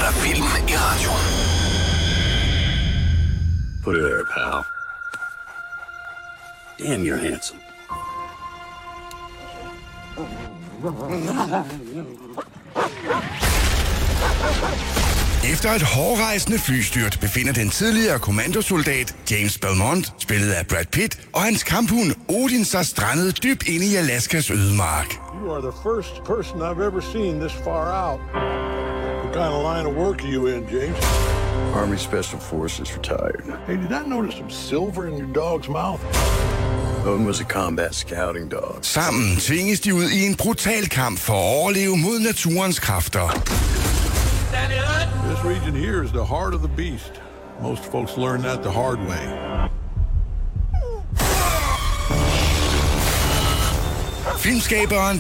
er film i radioen. Put it there, pal. Damn, you're handsome. Efter et hårdrejsende flystyrt befinder den tidligere kommandosoldat James Belmont, spillet af Brad Pitt, og hans kamphund Odin sig strandet dybt inde i Alaskas ødemark. You are the first person I've ever seen this far out. What kind of line of work are you in, James? Army Special Forces retired. Hey, did I notice some silver in your dog's mouth? Odin was a combat scouting dog. Sammen tvinges de ud i en brutal kamp for at overleve mod naturens kræfter. This region here is the heart of the beast. Most folks learn that the hard way. Filmskaberen